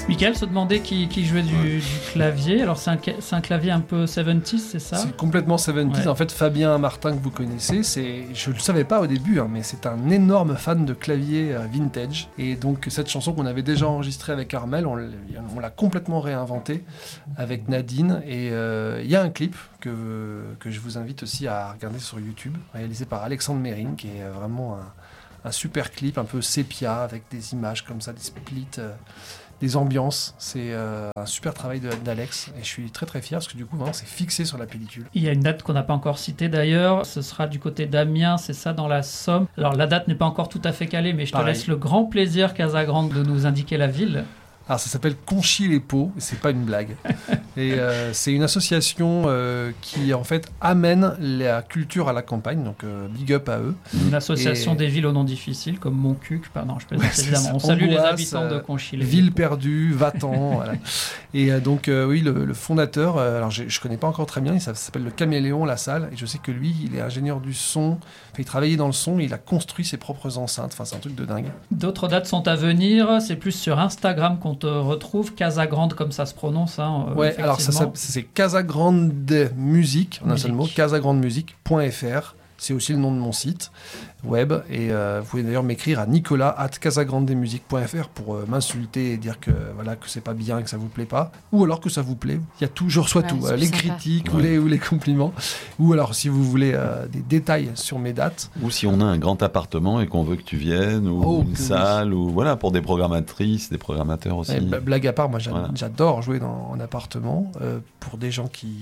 Michael se demandait qui jouait du clavier. Alors c'est un clavier un peu 70s, c'est ça ? C'est complètement 70s. Ouais. En fait, Fabien Martin, que vous connaissez, je ne le savais pas au début, mais c'est un énorme fan de clavier vintage. Et donc cette chanson qu'on avait déjà enregistrée avec Armel, on l'a complètement réinventée avec Nadine. Et il y a un clip que je vous invite aussi à regarder sur YouTube, réalisé par Alexandre Mérine, qui est vraiment un super clip, un peu sépia, avec des images comme ça, des splits... des ambiances, c'est un super travail d'Alex et je suis très très fier parce que du coup vraiment c'est fixé sur la pellicule. Il y a une date qu'on n'a pas encore citée d'ailleurs, ce sera du côté d'Amiens, c'est ça, dans la Somme. Alors la date n'est pas encore tout à fait calée, mais je te laisse le grand plaisir, Casagrande, de nous indiquer la ville. Alors ça s'appelle Conchy-les-Pots, et c'est pas une blague. Et c'est une association qui en fait amène la culture à la campagne, donc big up à eux. Une association des villes au nom difficile, comme Montcuq, pardon, je plaisante évidemment. On Angoisse, salue les habitants de Conchy-les-Pots. Ville perdue, Vatan, voilà. Et donc oui, le fondateur, alors je connais pas encore très bien, ça s'appelle le Caméléon, la salle, et je sais que lui, il est ingénieur du son, il travaillait dans le son, il a construit ses propres enceintes, enfin c'est un truc de dingue. D'autres dates sont à venir, c'est plus sur Instagram qu'on te retrouve, Casagrande comme ça se prononce. Ouais, alors c'est Casagrande Musique, en un seul mot, casagrandemusique.fr. C'est aussi le nom de mon site web. Et vous pouvez d'ailleurs m'écrire à nicolas@casagrandemusique.fr pour m'insulter et dire que c'est pas bien et que ça vous plaît pas. Ou alors que ça vous plaît. Il y a tout, je reçois tout. Les critiques ou les compliments. Ou alors si vous voulez des détails sur mes dates. Ou si on a un grand appartement et qu'on veut que tu viennes, ou une salle, ou voilà, pour des programmatrices, des programmateurs aussi. Blague à part, moi j'adore jouer en appartement pour des gens qui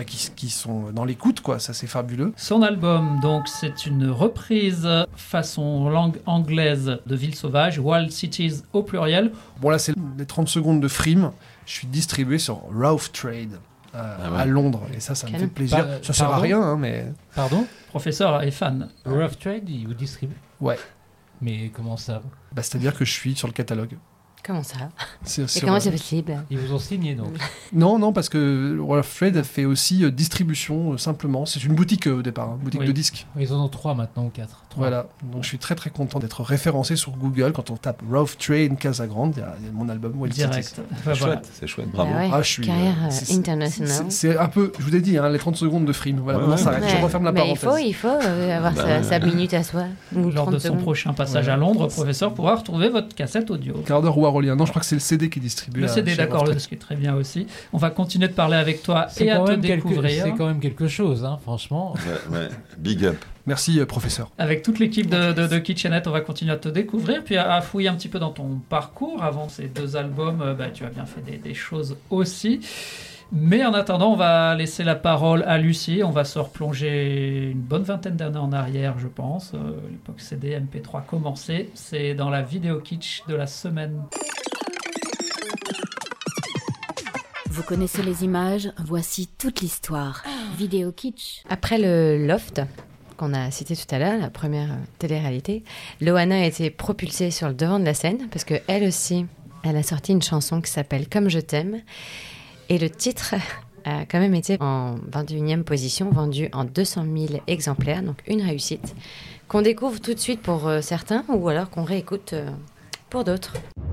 sont dans l'écoute, quoi. Ça c'est fabuleux. Son album, donc, c'est une reprise façon langue anglaise de Ville Sauvage, Wild Cities au pluriel. Bon, là c'est les 30 secondes de frime. Je suis distribué sur Rough Trade à Londres, et ça me fait plaisir. Ça sert à rien, mais... Pardon ? Professeur est fan. Rough Trade, il vous distribue ? Ouais. Mais comment ça ? C'est-à-dire que je suis sur le catalogue. Comment ça ? Et comment c'est possible ? Ils vous ont signé donc ? Non, parce que Rough Trade fait aussi distribution simplement. C'est une boutique au départ, boutique de disques. Ils en ont 3 maintenant ou 4. 3. Voilà, donc je suis très très content d'être référencé sur Google. Quand on tape Rough Trade Casagrande, il y a mon album Wild Direct. Cities. C'est chouette, bravo. Je suis carrière internationale. C'est un peu, je vous ai dit, les 30 secondes de frime. Voilà, on s'arrête. Je referme la parenthèse. Il faut avoir sa minute à soi. Lors de son prochain passage à Londres, professeur pourra retrouver votre cassette audio. Quart d'heure ou Arolien. Non, je crois que c'est le CD qui est distribué. Le CD, d'accord, ce qui est très bien aussi. On va continuer de parler avec toi et à te découvrir. C'est quand même quelque chose, franchement. Ouais. Big up. Merci, professeur. Avec toute l'équipe de Kitchenette, on va continuer à te découvrir, puis à fouiller un petit peu dans ton parcours. Avant ces 2 albums, tu as bien fait des choses aussi. Mais en attendant, on va laisser la parole à Lucie. On va se replonger une bonne vingtaine d'années en arrière, je pense. L'époque CD, MP3 commençait. C'est dans la vidéo kitsch de la semaine. Vous connaissez les images, voici toute l'histoire. Vidéo kitsch. Après le Loft, qu'on a cité tout à l'heure, la première télé-réalité, Loana a été propulsée sur le devant de la scène parce qu'elle aussi, elle a sorti une chanson qui s'appelle « Comme je t'aime ». Et le titre a quand même été en 21e position, vendu en 200 000 exemplaires, donc une réussite, qu'on découvre tout de suite pour certains ou alors qu'on réécoute pour d'autres.